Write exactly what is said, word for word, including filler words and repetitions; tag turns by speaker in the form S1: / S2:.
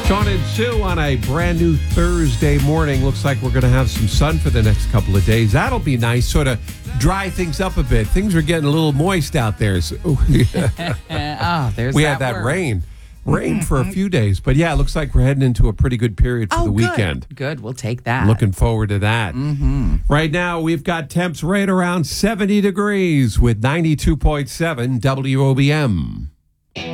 S1: Sean and Sue on a brand new Thursday morning. Looks like we're going to have some sun for the next couple of days. That'll be nice, sort of dry things up a bit. Things are getting a little moist out there. So,
S2: oh, there's
S1: we
S2: that
S1: had that
S2: word.
S1: rain. Rain for a few days. But yeah, it looks like we're heading into a pretty good period for
S2: oh,
S1: the
S2: good.
S1: weekend.
S2: Good. We'll take that.
S1: Looking forward to that.
S2: Mm-hmm.
S1: Right now, we've got temps right around seventy degrees with ninety-two point seven W O B M.